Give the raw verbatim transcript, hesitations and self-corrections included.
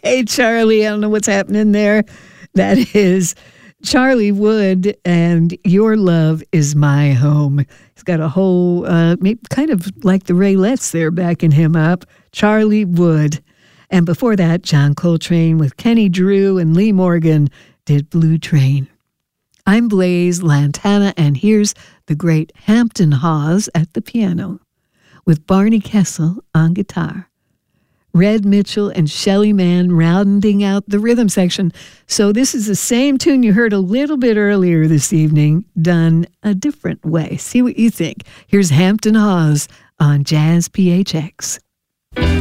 Hey, Charlie, I don't know what's happening there. That is Charlie Wood and Your Love Is My Home. He's got a whole, uh, kind of like the Raylettes there backing him up. Charlie Wood. And before that, John Coltrane with Kenny Drew and Lee Morgan did Blue Train. I'm Blaze Lantana, and here's the great Hampton Hawes at the piano with Barney Kessel on guitar. Red Mitchell and Shelly Manne rounding out the rhythm section. So this is the same tune you heard a little bit earlier this evening, done a different way. See what you think. Here's Hampton Hawes on Jazz P H X.